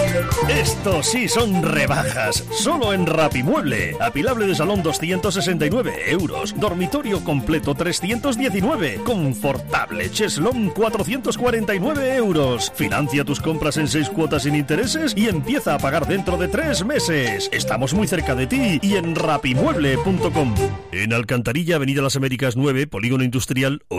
Estos sí son rebajas, solo en Rapimueble. Apilable de salón 269 euros, dormitorio completo 319, confortable cheslón 449 euros. Financia tus compras en 6 cuotas sin intereses y empieza a pagar dentro de 3 meses. Estamos muy cerca de ti y en rapimueble.com. En Alcantarilla, Avenida Las Américas 9, Polígono Industrial,